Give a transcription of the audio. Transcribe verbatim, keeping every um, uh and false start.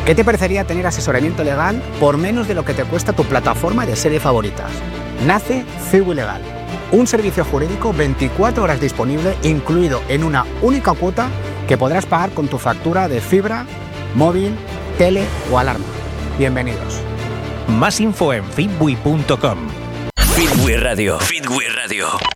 ¿Qué te parecería tener asesoramiento legal por menos de lo que te cuesta tu plataforma de series favoritas? Nace Cibu Legal, un servicio jurídico veinticuatro horas disponible, incluido en una única cuota que podrás pagar con tu factura de fibra, móvil, tele o alarma. Bienvenidos. Más info en fitbui punto com. Fitbui Radio. Fitbui Radio.